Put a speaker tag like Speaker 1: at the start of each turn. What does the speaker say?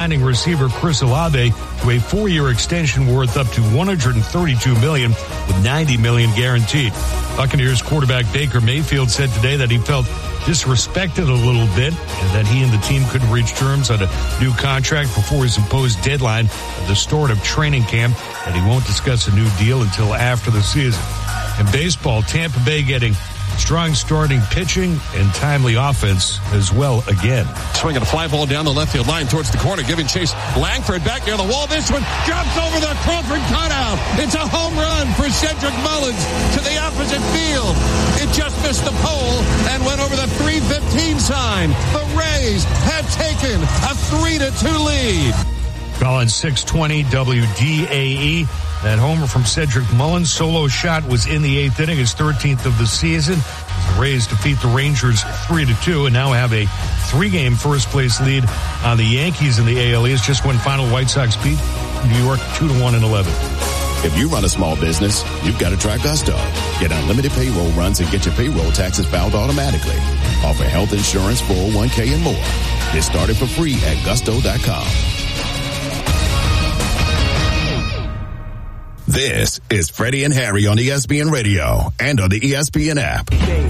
Speaker 1: signing receiver Chris Olave to a 4-year extension worth up to $132 million with $90 million guaranteed. Buccaneers quarterback Baker Mayfield said today that he felt disrespected a little bit and that he and the team couldn't reach terms on a new contract before his imposed deadline at the start of training camp, and he won't discuss a new deal until after the season. In baseball, Tampa Bay getting strong starting pitching and timely offense as well again.
Speaker 2: Swinging a fly ball down the left field line towards the corner, giving chase. Langford back near the wall. This one jumps over the Crawford cutout. It's a home run for Cedric Mullins to the opposite field. It just missed the pole and went over the 3:15 sign. The Rays have taken a 3-2 lead.
Speaker 1: Calling 620 WDAE. That homer from Cedric Mullins' solo shot was in the 8th inning, his 13th of the season. The Rays defeat the Rangers 3-2 and now have a 3-game first-place lead on the Yankees in the AL East. Just one final, White Sox beat New York 2-1 in 11.
Speaker 3: If you run a small business, you've got to try Gusto. Get unlimited payroll runs and get your payroll taxes filed automatically. Offer health insurance, 401k, and more. Get started for free at Gusto.com. This is Freddie and Harry on ESPN Radio and on the ESPN app.